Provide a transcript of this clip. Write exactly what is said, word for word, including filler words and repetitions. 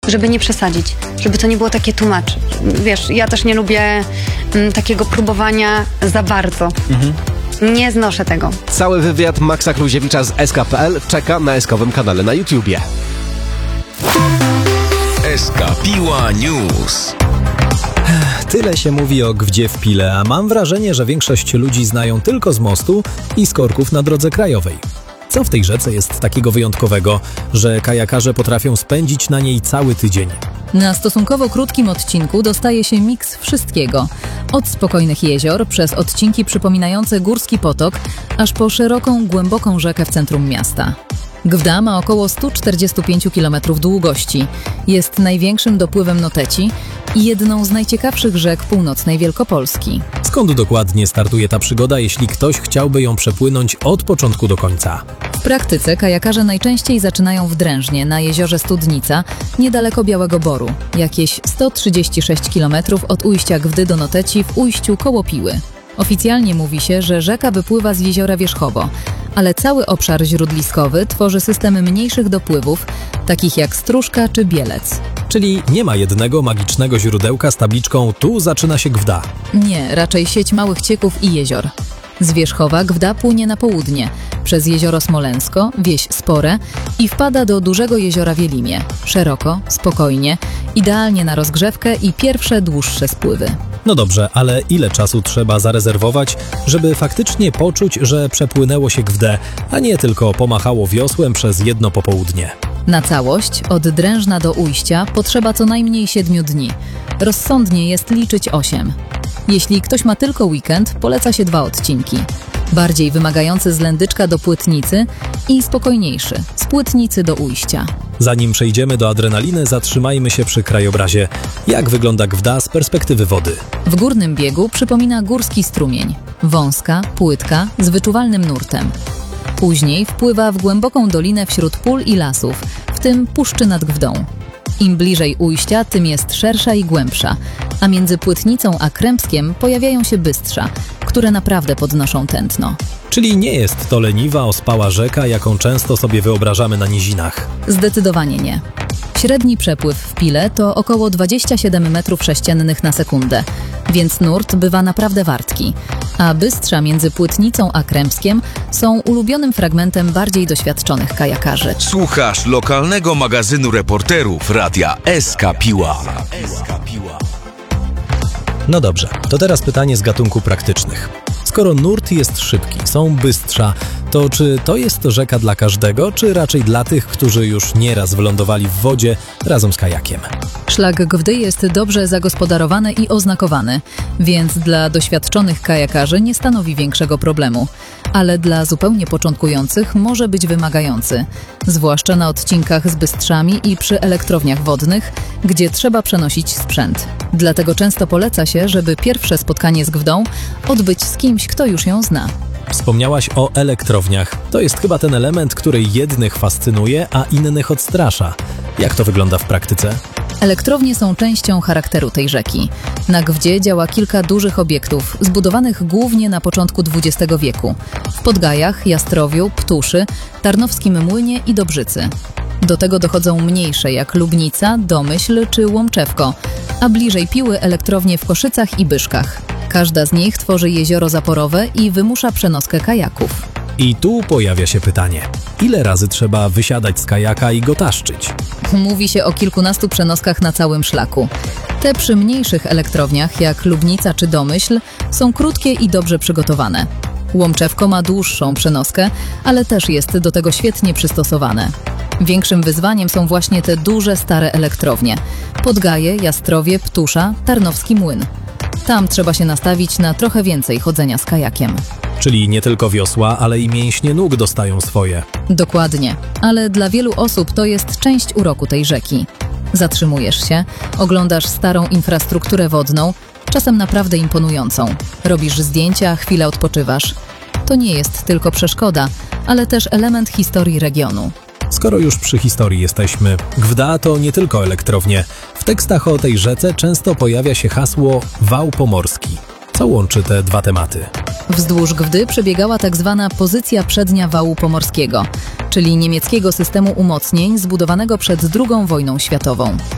żeby nie przesadzić, żeby to nie było takie tłumacz. Wiesz, ja też nie lubię m, takiego próbowania za bardzo. Mhm. Nie znoszę tego. Cały wywiad Maxa Kluziewicza z S K kropka P L czeka na eskowym kanale na YouTubie. S K Piła News. Tyle się mówi o Gwdzie w Pile, a mam wrażenie, że większość ludzi znają tylko z mostu i z korków na drodze krajowej. Co w tej rzece jest takiego wyjątkowego, że kajakarze potrafią spędzić na niej cały tydzień? Na stosunkowo krótkim odcinku dostaje się miks wszystkiego. Od spokojnych jezior, przez odcinki przypominające górski potok, aż po szeroką, głęboką rzekę w centrum miasta. Gwda ma około sto czterdzieści pięć kilometrów długości. Jest największym dopływem Noteci i jedną z najciekawszych rzek północnej Wielkopolski. Skąd dokładnie startuje ta przygoda, jeśli ktoś chciałby ją przepłynąć od początku do końca? W praktyce kajakarze najczęściej zaczynają w Drężnie, na jeziorze Studnica, niedaleko Białego Boru, jakieś sto trzydzieści sześć kilometrów od ujścia Gwdy do Noteci w ujściu koło Piły. Oficjalnie mówi się, że rzeka wypływa z jeziora Wierzchowo, ale cały obszar źródliskowy tworzy system mniejszych dopływów, takich jak Stróżka czy Bielec. Czyli nie ma jednego magicznego źródełka z tabliczką „tu zaczyna się Gwda”. Nie, raczej sieć małych cieków i jezior. Z Wierzchowa Gwda płynie na południe, przez jezioro Smoleńsko, wieś Spore i wpada do dużego jeziora Wielimie. Szeroko, spokojnie, idealnie na rozgrzewkę i pierwsze dłuższe spływy. No dobrze, ale ile czasu trzeba zarezerwować, żeby faktycznie poczuć, że przepłynęło się Gwdę, a nie tylko pomachało wiosłem przez jedno popołudnie? Na całość, od Drężna do ujścia, potrzeba co najmniej siedmiu dni. Rozsądnie jest liczyć osiem. Jeśli ktoś ma tylko weekend, poleca się dwa odcinki. Bardziej wymagający z Lędyczka do Płytnicy i spokojniejszy, z Płytnicy do ujścia. Zanim przejdziemy do adrenaliny, zatrzymajmy się przy krajobrazie. Jak wygląda Gwda z perspektywy wody? W górnym biegu przypomina górski strumień. Wąska, płytka, z wyczuwalnym nurtem. Później wpływa w głęboką dolinę wśród pól i lasów, w tym Puszczy nad Gwdą. Im bliżej ujścia, tym jest szersza i głębsza, a między Płytnicą a Krępskiem pojawiają się bystrza, które naprawdę podnoszą tętno. Czyli nie jest to leniwa, ospała rzeka, jaką często sobie wyobrażamy na nizinach. Zdecydowanie nie. Średni przepływ w Pile to około dwadzieścia siedem metrów sześciennych na sekundę, więc nurt bywa naprawdę wartki, a bystrza między Płytnicą a Krępskiem są ulubionym fragmentem bardziej doświadczonych kajakarzy. Słuchasz lokalnego magazynu reporterów radia S K Piła. No dobrze, to teraz pytanie z gatunku praktycznych. Skoro nurt jest szybki, są bystrza, to czy to jest rzeka dla każdego, czy raczej dla tych, którzy już nieraz wylądowali w wodzie razem z kajakiem? Szlak Gwdy jest dobrze zagospodarowany i oznakowany, więc dla doświadczonych kajakarzy nie stanowi większego problemu, ale dla zupełnie początkujących może być wymagający, zwłaszcza na odcinkach z bystrzami i przy elektrowniach wodnych, gdzie trzeba przenosić sprzęt. Dlatego często poleca się, żeby pierwsze spotkanie z Gwdą odbyć z kimś, kto już ją zna. Wspomniałaś o elektrowniach. To jest chyba ten element, który jednych fascynuje, a innych odstrasza. Jak to wygląda w praktyce? Elektrownie są częścią charakteru tej rzeki. Na Gwdzie działa kilka dużych obiektów, zbudowanych głównie na początku dwudziestego wieku. W Podgajach, Jastrowiu, Ptuszy, Tarnowskim Młynie i Dobrzycy. Do tego dochodzą mniejsze jak Lubnica, Domyśl czy Łomczewko, a bliżej Piły elektrownie w Koszycach i Byszkach. Każda z nich tworzy jezioro zaporowe i wymusza przenoskę kajaków. I tu pojawia się pytanie. Ile razy trzeba wysiadać z kajaka i go taszczyć? Mówi się o kilkunastu przenoskach na całym szlaku. Te przy mniejszych elektrowniach, jak Lubnica czy Domyśl, są krótkie i dobrze przygotowane. Łomczewko ma dłuższą przenoskę, ale też jest do tego świetnie przystosowane. Większym wyzwaniem są właśnie te duże, stare elektrownie. Podgaje, Jastrowie, Ptusza, Tarnowski Młyn. Tam trzeba się nastawić na trochę więcej chodzenia z kajakiem. Czyli nie tylko wiosła, ale i mięśnie nóg dostają swoje. Dokładnie, ale dla wielu osób to jest część uroku tej rzeki. Zatrzymujesz się, oglądasz starą infrastrukturę wodną, czasem naprawdę imponującą. Robisz zdjęcia, chwilę odpoczywasz. To nie jest tylko przeszkoda, ale też element historii regionu. Skoro już przy historii jesteśmy, Gwda to nie tylko elektrownie. W tekstach o tej rzece często pojawia się hasło wał pomorski. Co łączy te dwa tematy? Wzdłuż Gwdy przebiegała tak zwana pozycja przednia wału pomorskiego, czyli niemieckiego systemu umocnień zbudowanego przed drugą wojną światową.